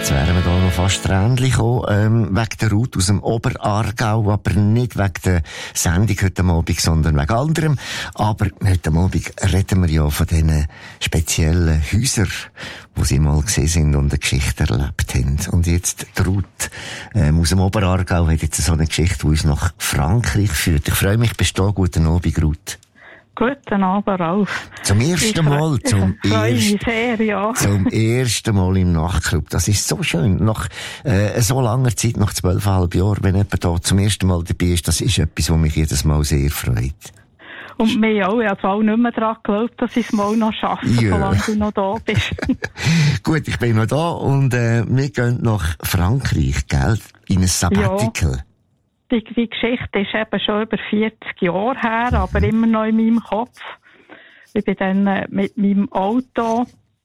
Jetzt wären wir da noch fast Tränchen gekommen, wegen der Ruth aus dem Oberaargau, aber nicht wegen der Sendung heute Abend, sondern wegen anderem. Aber heute Abend reden wir ja von diesen speziellen Häusern, wo sie mal gesehen sind und eine Geschichte erlebt haben. Und jetzt die Ruth aus dem Oberaargau hat jetzt so eine Geschichte, die uns nach Frankreich führt. Ich freue mich, bist du da. Guten Abend, Ruth. Guten Abend, Ralf. Zum ersten Mal, Zum ersten Mal im Nachtclub. Das ist so schön. Nach so langer Zeit, nach 12,5 Jahren, wenn jemand da zum ersten Mal dabei ist, das ist etwas, was mich jedes Mal sehr freut. Und mir auch. Ich habe auch nicht mehr daran geglaubt, dass ich es mal noch schaffe, solange du noch da bist. Gut, ich bin noch da und wir gehen nach Frankreich, gell? In ein Sabbatical. Ja. Die Geschichte ist eben schon über 40 Jahre her, aber immer noch in meinem Kopf. Ich bin dann mit meinem Auto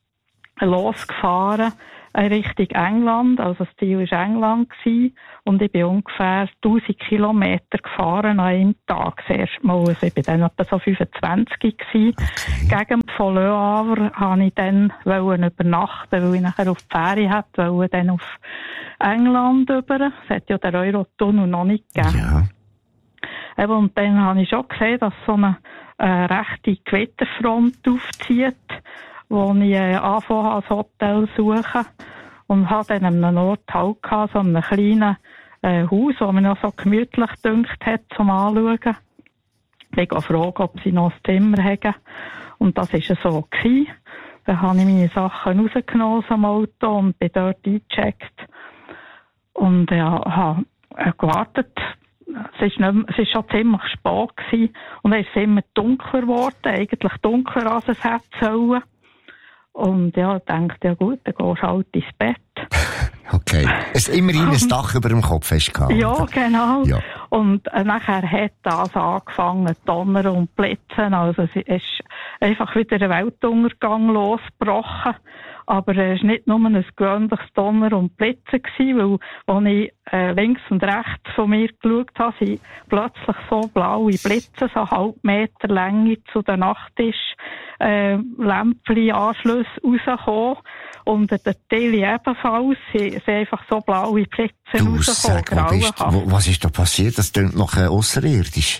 losgefahren Richtung England. Also das Ziel war England gewesen. Und ich bin ungefähr 1000 Kilometer gefahren an einem Tag. Das erste Mal. Also ich bin dann etwa so 25 gewesen. Okay. Gegen von Le Havre wollte ich dann übernachten, weil ich nachher auf die Fähre wollte, dann auf England über. Es hat ja den Eurotunnel noch nicht gegeben. Ja. Und dann habe ich schon gesehen, dass so eine rechte Gewitterfront aufzieht, wo ich angefangen habe, ein Hotel zu suchen. Und hatte dann an einem Ort halt gehabt, so einem kleinen Haus, das mir noch so gemütlich gedünkt hat, zum Anschauen. Ich gefragt, ob sie noch ein Zimmer haben. Und das war so gewesen. Dann habe ich meine Sachen rausgenommen aus dem Auto und bin dort eingecheckt. Und habe gewartet. Es ist schon ziemlich spät gewesen. Und dann ist es immer dunkler geworden. Eigentlich dunkler, als es hätte sollen. Und ja, ich dachte, ja gut, dann gehst du halt ins Bett. Okay. Es ist immerhin ein Dach über dem Kopf hast gehabt. Ja, genau. Ja. Und nachher hat das angefangen zu donnern und blitzen. Also es ist einfach wieder ein Weltuntergang losgebrochen. Aber es war nicht nur ein gewöhnliches Donner und Blitzen gewesen, weil als ich links und rechts von mir geschaut habe, sind plötzlich so blaue Blitze, so halb Meter Länge zu den Nachttisch Lämpchen-Anschlüsse rausgekommen. Und der Tele ebenfalls sind einfach so blaue Blitze rausgekommen. Was ist da passiert? Das klingt noch ausserirdisch.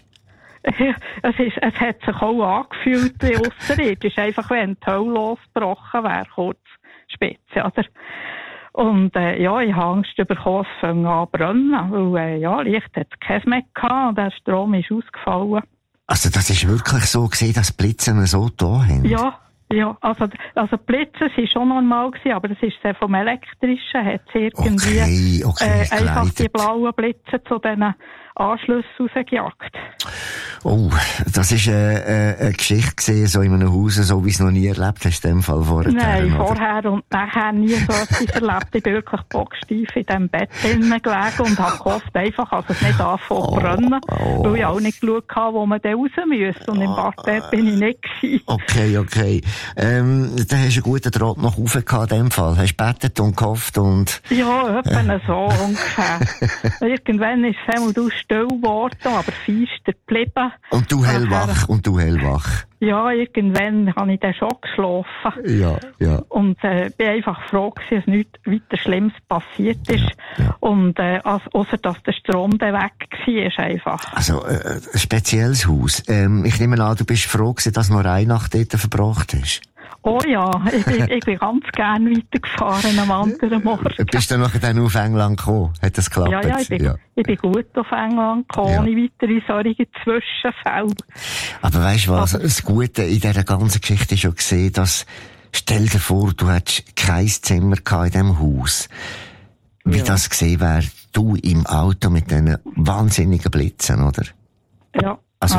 Es hat sich auch angefühlt wie ausserirdisch. Einfach wenn die Hölle losgebrochen wäre, kurz spitze, oder? Und ich habe Angst bekommen, es fängt an zu brennen, weil Licht hat es keins mehr gehabt und der Strom ist ausgefallen. Also das ist wirklich so gewesen, dass Blitze so da haben? Ja, also Blitze waren schon normal gewesen, aber das ist vom Elektrischen, hat es irgendwie einfach die blauen Blitze zu diesen Anschlüssen rausgejagt. Oh, das ist eine Geschichte gesehen, so in einem Haus, so wie es noch nie erlebt hast, in dem Fall vorher. Nein, vorher und nachher nie so etwas erlebt. Ich bin wirklich bocksteif in diesem Bett drinnen gelegen und habe gehofft einfach, dass es nicht anfängt zu brennen, weil ich auch nicht geschaut habe, wo man dann raus müsste. Und im Bad bin ich nicht gewesen. Okay. Dann hast du einen guten Draht noch rauf gehabt, in dem Fall. Hast du gebetet und gehofft und... Ja, etwa so ungefähr. Irgendwann ist es einmal still geworden, aber feister geblieben. Und du hellwach. Ja, irgendwann habe ich dann schon geschlafen. Ja. Und bin einfach froh gewesen, dass nichts weiter Schlimmes passiert ist. Ja. Und ausser dass der Strom dann weg war, einfach. Also ein spezielles Haus. Ich nehme an, du bist froh gewesen, dass du noch eine Nacht dort verbracht hast. Oh ja, ich bin ganz gern weitergefahren am anderen Morgen. Bist du dann auf England gekommen? Hat das geklappt? Ja, ich bin gut auf England gekommen, ohne weitere solche Zwischenfälle. Aber weisst du was, das Gute in dieser ganzen Geschichte ist schon gesehen, dass, stell dir vor, du hättest kein Zimmer gehabt in diesem Haus. Wie das gesehen wäre, du im Auto mit diesen wahnsinnigen Blitzen, oder? Ja.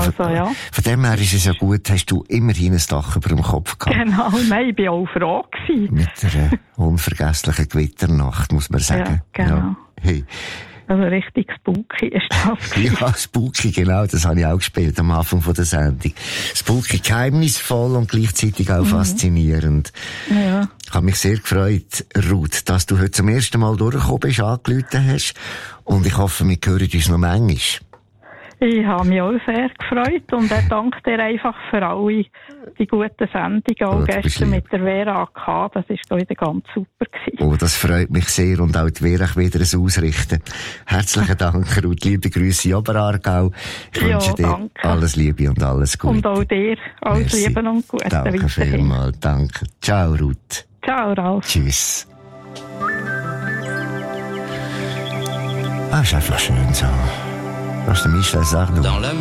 Von dem her ist es ja gut, hast du immerhin ein Dach über dem Kopf gehabt. Genau, nein, ich war auch froh gewesen. Mit einer unvergesslichen Gewitternacht, muss man sagen. Ja, genau. Ja. Hey. Also richtig spooky ist das gewesen. Ja, spooky, genau, das habe ich auch gespielt am Anfang von der Sendung. Spooky, geheimnisvoll und gleichzeitig auch faszinierend. Ja. Ich habe mich sehr gefreut, Ruth, dass du heute zum ersten Mal durchgekommen bist, angerufen hast. Und ich hoffe, wir hören uns noch manchmal. Ich habe mich auch sehr gefreut und ich danke dir einfach für alle die guten Sendungen, auch gestern mit der Vera AK, das war wieder ganz super gewesen. Oh, das freut mich sehr und auch die Vera wieder ein Ausrichten. Herzlichen Dank, Ruth, liebe Grüße in Oberaargau. Ich wünsche dir alles Liebe und alles Gute. Und auch dir alles Liebe und Gute. Danke vielmals, danke. Ciao, Ruth. Ciao, Ralf. Tschüss. Ah, ist einfach schön so. Was der Michel sagt.